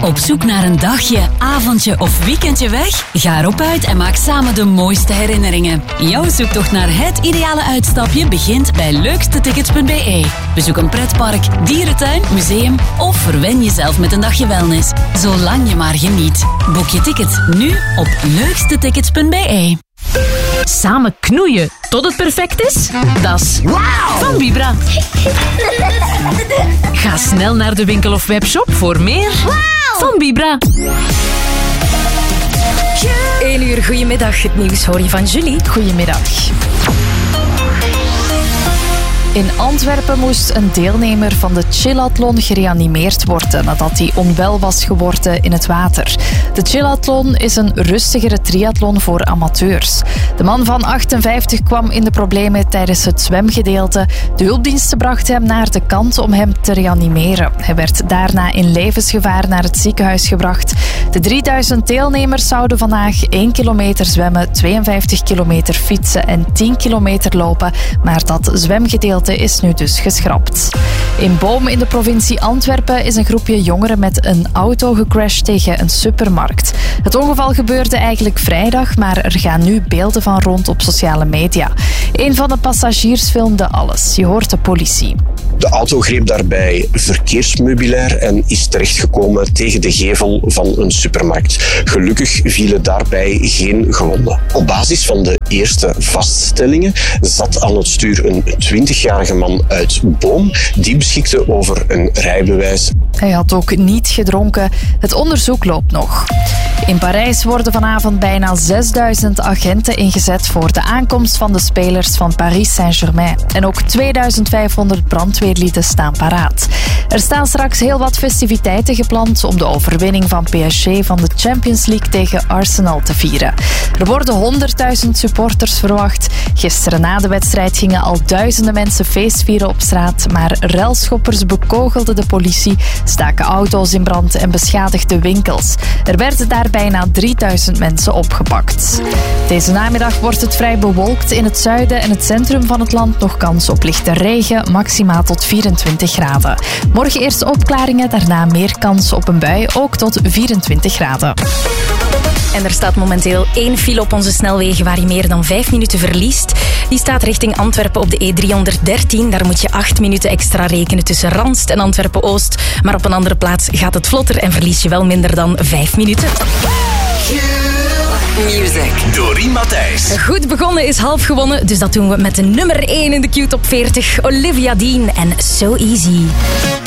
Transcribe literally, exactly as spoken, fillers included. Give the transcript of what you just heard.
Op zoek naar een dagje, avondje of weekendje weg? Ga erop uit en maak samen de mooiste herinneringen. Jouw zoektocht naar het ideale uitstapje begint bij leukste tickets punt b e. Bezoek een pretpark, dierentuin, museum of verwen jezelf met een dagje wellness. Zolang je maar geniet. Boek je ticket nu op leukste tickets punt b e. Samen knoeien tot het perfect is? Dat is wow van Vibra. Ga snel naar de winkel of webshop voor meer wow van Vibra. één uur, goedemiddag. Het nieuws hoor je van Julie. Goedemiddag. In Antwerpen moest een deelnemer van de chillathlon gereanimeerd worden nadat hij onwel was geworden in het water. De chillathlon is een rustigere triathlon voor amateurs. De man van achtenvijftig kwam in de problemen tijdens het zwemgedeelte. De hulpdiensten brachten hem naar de kant om hem te reanimeren. Hij werd daarna in levensgevaar naar het ziekenhuis gebracht. De drieduizend deelnemers zouden vandaag één kilometer zwemmen, tweeënvijftig kilometer fietsen en tien kilometer lopen, maar dat zwemgedeelte is nu dus geschrapt. In Boom in de provincie Antwerpen is een groepje jongeren met een auto gecrashed tegen een supermarkt. Het ongeval gebeurde eigenlijk vrijdag, maar er gaan nu beelden van rond op sociale media. Een van de passagiers filmde alles. Je hoort de politie. De auto greep daarbij verkeersmeubilair en is terechtgekomen tegen de gevel van een supermarkt. Gelukkig vielen daarbij geen gewonden. Op basis van de eerste vaststellingen zat aan het stuur een twintigjarige man uit Boom. Die beschikte over een rijbewijs. Hij had ook niet gedronken. Het onderzoek loopt nog. In Parijs worden vanavond bijna zesduizend agenten ingezet voor de aankomst van de spelers van Paris Saint-Germain. En ook tweeduizend vijfhonderd brandweerlieden staan paraat. Er staan straks heel wat festiviteiten gepland om de overwinning van P S G van de Champions League tegen Arsenal te vieren. Er worden honderdduizend supporters verwacht. Gisteren na de wedstrijd gingen al duizenden mensen feestvieren op straat, maar relschoppers bekogelden de politie, staken auto's in brand en beschadigden winkels. Er werden daar bijna drieduizend mensen opgepakt. Deze namiddag wordt het vrij bewolkt. In het zuiden en het centrum van het land nog kans op lichte regen, maximaal tot vierentwintig graden. Morgen eerst opklaringen, daarna meer kans op een bui, ook tot vierentwintig graden. En er staat momenteel één file op onze snelwegen waar je meer dan vijf minuten verliest. Die staat richting Antwerpen op de E driehonderddertien. Daar moet je acht minuten extra rekenen tussen Randst en Antwerpen-Oost. Maar op een andere plaats gaat het vlotter en verlies je wel minder dan vijf minuten. Music. Dorien Matthijs. Goed begonnen is half gewonnen, dus dat doen we met de nummer één in de Q Top veertig. Olivia Dean en So Easy.